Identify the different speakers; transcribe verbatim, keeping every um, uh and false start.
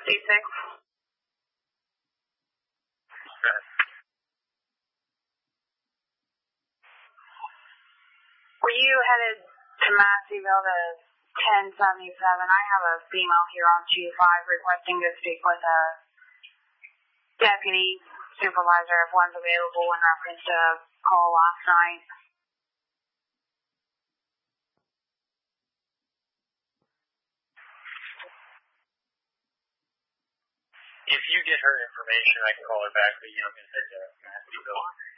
Speaker 1: C six.
Speaker 2: Okay.
Speaker 1: Were you headed to Masseyville to ten seventy-seven? I have a female here on G five requesting to speak with a deputy supervisor if one's available in reference to a call last night.
Speaker 2: If you get her information, I can call her back, but you know, I'm going to head to Masseyville.